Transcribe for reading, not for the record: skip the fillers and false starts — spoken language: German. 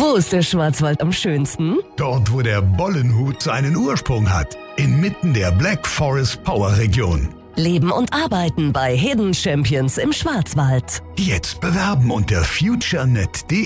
Wo ist der Schwarzwald am schönsten? Dort, wo der Bollenhut seinen Ursprung hat. Inmitten der Black Forest Power Region. Leben und arbeiten bei Hidden Champions im Schwarzwald. Jetzt bewerben unter futurenet.de.